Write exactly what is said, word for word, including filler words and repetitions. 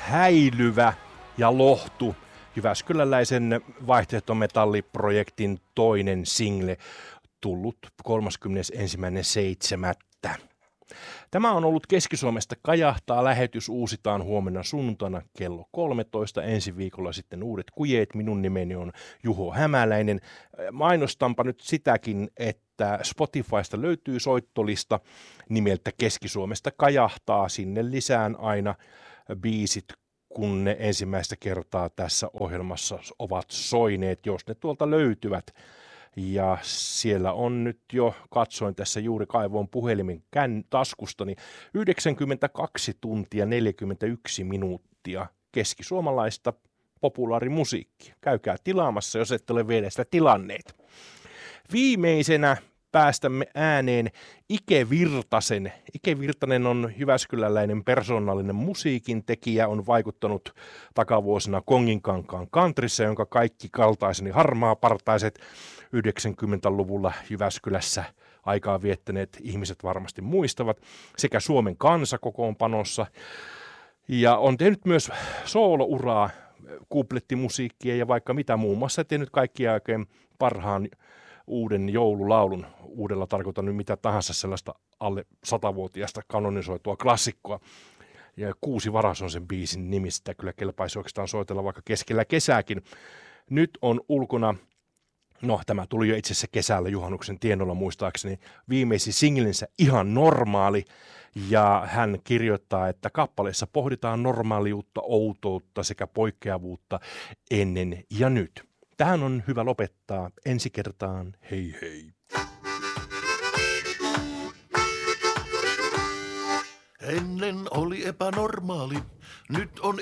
Häilyvä ja lohtu, jyväskyläläisen vaihtoehtometalliprojektin toinen single, tullut kolmaskymmenesensimmäinen seitsemättä. Tämä on ollut Keski-Suomesta Kajahtaa. Lähetys uusitaan huomenna sunnuntaina kello kolmetoista. Ensi viikolla sitten uudet kujeet. Minun nimeni on Juho Hämäläinen. Mainostanpa nyt sitäkin, että Spotifysta löytyy soittolista nimeltä Keski-Suomesta Kajahtaa. Sinne lisään aina biisit, kun ne ensimmäistä kertaa tässä ohjelmassa ovat soineet, jos ne tuolta löytyvät. Ja siellä on nyt jo, katsoin tässä juuri kaivoon puhelimen kän taskustani, yhdeksänkymmentäkaksi tuntia neljäkymmentäyksi minuuttia keskisuomalaista populaarimusiikkia. Käykää tilaamassa, jos ette ole vielä sitä tilanneet. Viimeisenä päästämme ääneen Ike Virtasen. Ike Virtanen on jyväskyläläinen persoonallinen musiikin tekijä, on vaikuttanut takavuosina Konginkankaan countryssa, jonka kaikki kaltaiseni harmaapartaiset yhdeksänkymmentäluvulla Jyväskylässä aikaa viettäneet ihmiset varmasti muistavat, sekä Suomen kansa kokoonpanossa. Ja on tehnyt myös soolouraa, kuplettimusiikkia ja vaikka mitä, muun muassa tehnyt kaikkia oikein parhaan uuden joululaulun. Uudella tarkoitan nyt mitä tahansa sellaista alle satavuotiaasta kanonisoitua klassikkoa. Ja Kuusi varas on sen biisin nimi, sitä kyllä kelpaisi oikeastaan soitella vaikka keskellä kesääkin. Nyt on ulkona, no tämä tuli jo itse asiassa kesällä juhannuksen tienoilla muistaakseni, viimeisin singlensä Ihan normaali. Ja hän kirjoittaa, että kappaleessa pohditaan normaaliutta, outoutta sekä poikkeavuutta ennen ja nyt. Tähän on hyvä lopettaa. Ensi kertaan. Hei hei. Ennen oli epänormaali, nyt on